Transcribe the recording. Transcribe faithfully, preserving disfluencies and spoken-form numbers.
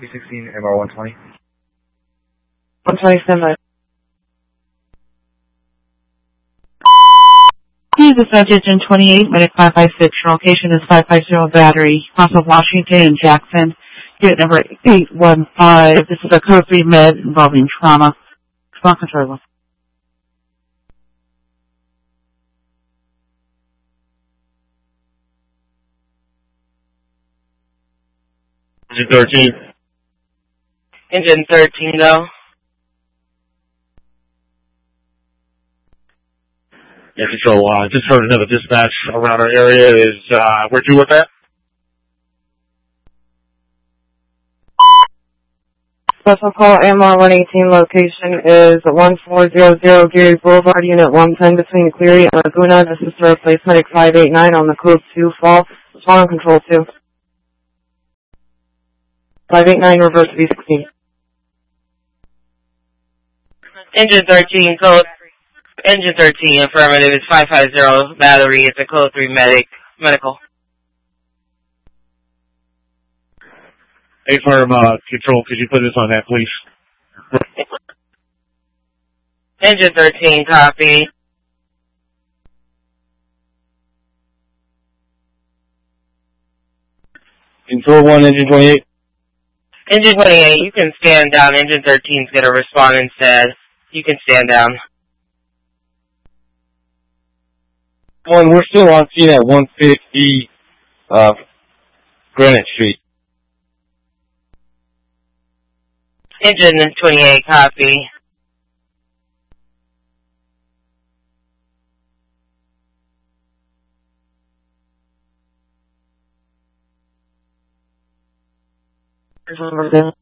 B sixteen, M R one twenty. one twenty-seven. Please dispatch engine twenty-eight, medic five five six. Your location is five five zero Battery, off of Washington and Jackson. Unit number eight one five. This is a code three med involving trauma. Response control. Engine thirteen. Engine thirteen, though. Yeah, Control, uh, just heard another dispatch around our area. Is, uh, where'd you with that? Special call M R one eighteen location is one four zero zero Geary Boulevard, Unit one ten between Cleary and Laguna. This is to replace medic five eight nine on the code two fall. Respond on control two. five eight nine reverse B sixteen. Engine thirteen, code. Engine thirteen, affirmative, is five five zero Battery. It's a code three medic, medical. Hey, firm, uh, Control, could you put this on that, please? Engine thirteen, copy. Control one, Engine twenty-eight. Engine twenty-eight, you can stand down. Engine thirteen is going to respond instead. You can stand down. One, we're still on scene at one fifty, uh, Greenwich Street. Engine twenty-eight, copy. Number